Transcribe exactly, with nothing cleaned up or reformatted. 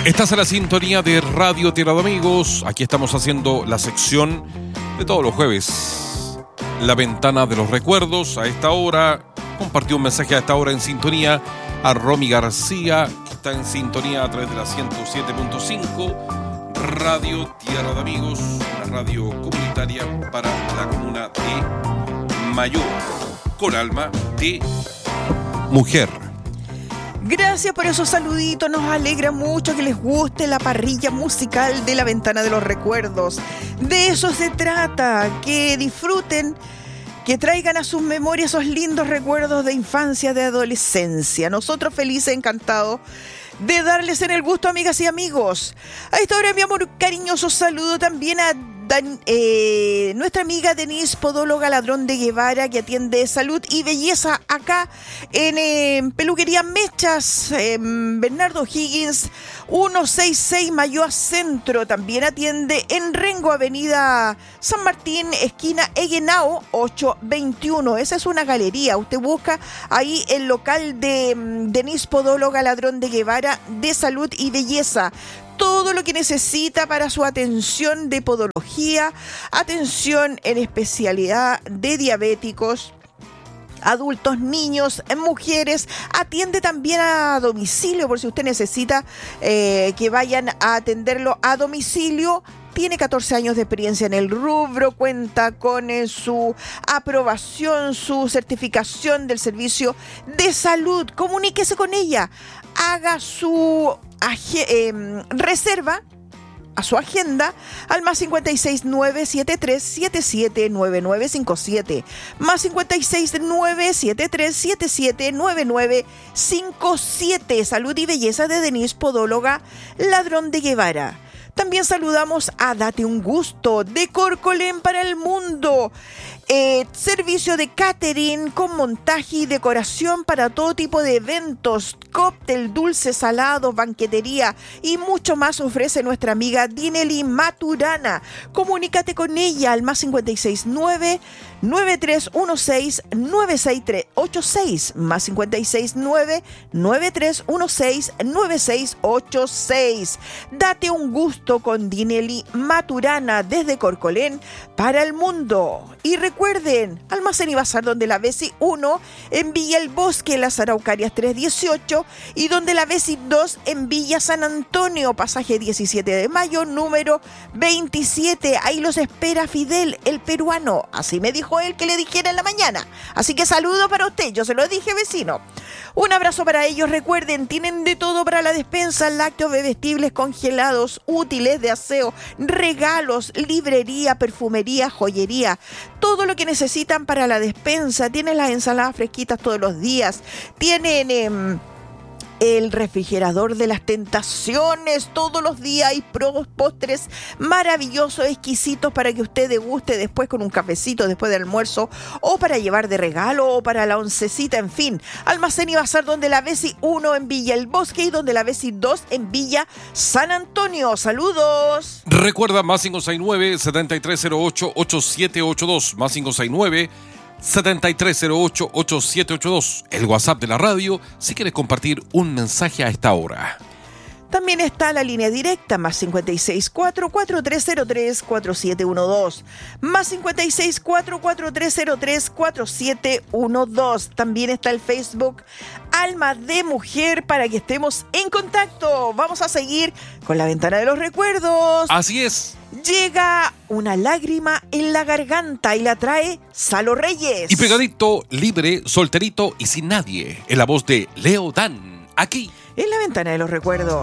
Estás en la sintonía de Radio Tierra de Amigos. Aquí estamos haciendo la sección de todos los jueves, La Ventana de los Recuerdos. A esta hora, compartió un mensaje a esta hora en sintonía a Romy García, que está en sintonía a través de la ciento siete punto cinco, Radio Tierra de Amigos, una radio comunitaria para la comuna de Mayor, con alma de mujer. Gracias por esos saluditos, nos alegra mucho que les guste la parrilla musical de La Ventana de los Recuerdos. De eso se trata, que disfruten, que traigan a sus memorias esos lindos recuerdos de infancia, de adolescencia. Nosotros felices, encantados de darles en el gusto, amigas y amigos. A esta hora, mi amor, cariñoso saludo también a Dan, eh, nuestra amiga Denise Podóloga Ladrón de Guevara, que atiende salud y belleza acá en eh, Peluquería Mechas, eh, Bernardo Higgins, ciento sesenta y seis Mayoa Centro. También atiende en Rengo, Avenida San Martín, esquina Eguenao, ochocientos veintiuno. Esa es una galería. Usted busca ahí el local de um, Denise Podóloga Ladrón de Guevara de salud y belleza. Todo lo que necesita para su atención de podología, atención en especialidad de diabéticos, adultos, niños, mujeres. Atiende también a domicilio por si usted necesita eh, que vayan a atenderlo a domicilio. Tiene catorce años de experiencia en el rubro, cuenta con eh, su aprobación, su certificación del servicio de salud. Comuníquese con ella, haga su ag- eh, reserva a su agenda al más cinco seis nueve siete tres siete siete nueve nueve cinco siete, más cinco seis nueve siete tres siete siete nueve nueve cinco siete. Salud y belleza de Denise Podóloga Ladrón de Guevara. También saludamos a Date un Gusto de Corcolén para el mundo. Eh, servicio de catering con montaje y decoración para todo tipo de eventos, cóctel, dulce, salado, banquetería y mucho más ofrece nuestra amiga Dinely Maturana. Comunícate con ella al más cinco seis nueve nueve tres uno seis nueve seis tres ocho seis, más cinco seis nueve nueve tres uno seis nueve seis ocho seis. Date un gusto con Dinely Maturana desde Corcolén para el mundo. Y recuerden, Almacén y Bazar donde la Besi uno en Villa El Bosque, Las Araucarias trescientos dieciocho, y donde la Besi dos en Villa San Antonio, pasaje diecisiete de mayo, número veintisiete. Ahí los espera Fidel, el peruano. Así me dijo él que le dijera en la mañana. Así que saludo para usted, yo se lo dije, vecino. Un abrazo para ellos. Recuerden, tienen de todo para la despensa: lácteos, bebestibles, congelados, útiles de aseo, regalos, librería, perfumería, joyería. Todo lo que necesitan para la despensa. Tienen las ensaladas fresquitas todos los días. Tienen Eh, el refrigerador de las tentaciones. Todos los días hay postres maravillosos, exquisitos para que usted deguste después con un cafecito después del almuerzo, o para llevar de regalo, o para la oncecita, en fin. Almacén y Bazar donde la Besi uno en Villa El Bosque y donde la Besi dos en Villa San Antonio. ¡Saludos! Recuerda, más cinco seis nueve siete tres cero ocho ocho siete ocho dos, más cinco seis nueve siete tres cero ocho ocho siete ocho dos, el WhatsApp de la radio, si quieres compartir un mensaje a esta hora. También está la línea directa, más cinco seis cuatro cuatro tres cero tres cuatro siete uno dos, más cinco seis cuatro cuatro tres cero tres cuatro siete uno dos. También está el Facebook Alma de Mujer para que estemos en contacto. Vamos a seguir con La Ventana de los Recuerdos. Así es. Llega Una Lágrima en la Garganta y la trae Salo Reyes. Y pegadito, libre, solterito y sin nadie, en la voz de Leo Dan, aquí en La Ventana de los Recuerdos.